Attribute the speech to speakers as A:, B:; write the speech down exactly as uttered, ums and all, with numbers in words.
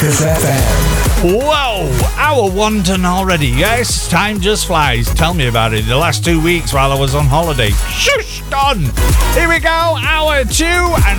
A: Marcus F M.
B: Whoa, hour one done already. Yes, time just flies. Tell me about it. The last two weeks while I was on holiday. Shush, done. Here we go, hour two, and